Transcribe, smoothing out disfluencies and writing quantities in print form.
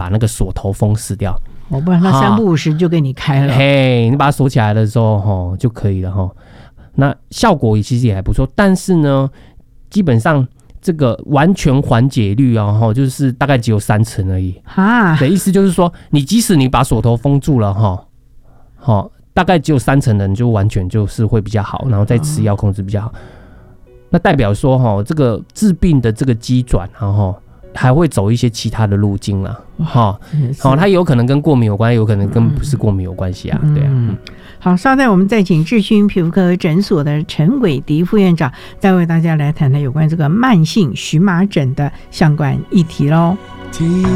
把那个锁头封死掉。 不然它3不5时就给你开了。 嘿，你把它锁起来的时候就可以了。那效果其实也还不错，但是呢，基本上这个完全缓解率就是大概只有30%而已。的意思就是说，你即使你把锁头封住了大概只有30%的人就完全就是会比较好，然后再吃药控制比较好。那代表说这个治病的这个机转，然后还会走一些其他的路径啦。它有可能跟过敏有关，有可能跟不是过敏有关系啊。对啊。 好，稍待我们再请智勋皮肤科诊所的陈伟迪副院长，再为大家来谈谈有关这个慢性荨麻疹的相关议题咯。